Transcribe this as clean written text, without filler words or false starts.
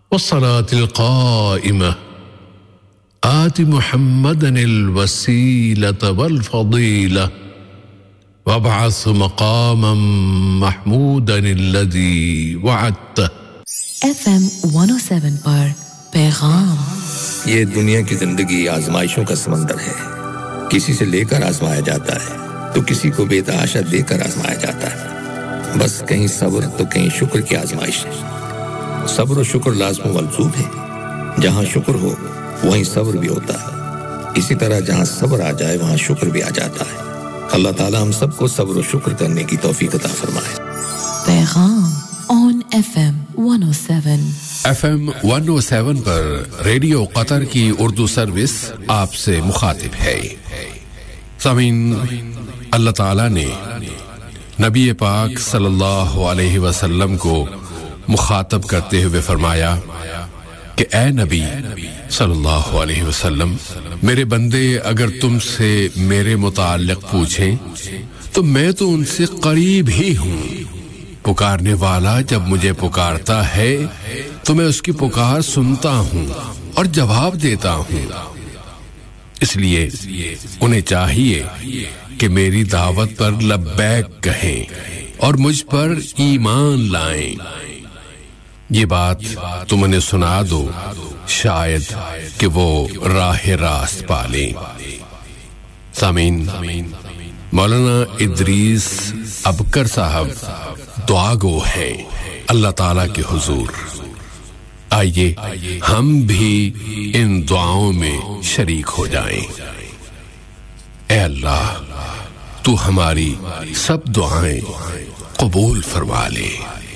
والصلاة القائمة آت محمدا الوسيلة والفضيلة وابعث مقاما محمودا الذي وعدته FM 107 پر پیغام یہ دنیا کی زندگی آزمائشوں کا سمندر ہے کسی سے لے کر آزمایا جاتا ہے تو کسی کو بے تحاشا دے کر آزمایا جاتا ہے بس کہیں صبر تو کہیں شکر کی آزمائش ہے صبر و شکر لازم و ملزوم ہے جہاں شکر ہو وہیں صبر بھی ہوتا ہے اسی طرح جہاں صبر آ جائے وہاں شکر بھی آ جاتا ہے اللہ تعالی ہم سب کو صبر و شکر کرنے کی توفیق عطا فرمائے پیغام on FM 107 FM 107 per radio قطر کی اردو سروس آپ سے مخاطب ہے سامعین اللہ تعالی نے نبی پاک صلی اللہ علیہ وسلم کو مخاطب کرتے ہوئے فرمایا کہ اے نبی صلی اللہ علیہ وسلم میرے بندے اگر تم سے میرے متعلق پوچھیں تو میں تو ان سے قریب ہی ہوں پکارنے والا جب مجھے پکارتا ہے تو میں اس کی پکار سنتا ہوں اور جواب دیتا ہوں اس لیے انہیں چاہیے کہ میری دعوت پر لبیک کہیں اور مجھ پر ایمان لائیں یہ بات تم انہیں سنا دو شاید کہ وہ راہ راست پالیں سامعین مولانا ادریس ابکر صاحب دعا گو ہیں اللہ تعالیٰ کے حضور آئیے ہم بھی ان دعاؤں میں شریک ہو جائیں اے اللہ تو ہماری سب دعائیں قبول فرما لے